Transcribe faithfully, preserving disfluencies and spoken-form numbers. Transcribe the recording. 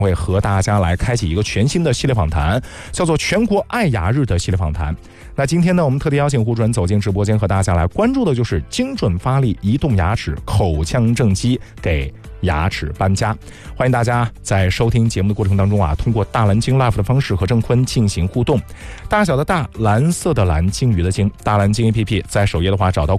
会和大家来开启一个全新的系列访谈，叫做全国爱牙日的系列访谈。那今天呢，我们特地邀请胡主任走进直播间，和大家来关注的就是精准发力移动牙齿口腔正畸给牙齿搬家。欢迎大家在收听节目的过程当中啊，通过大蓝鲸 Live 的方式和郑坤进行互动。大小的大，蓝色的蓝，鲸鱼的鲸，大蓝鲸 A P P 在首页的话找到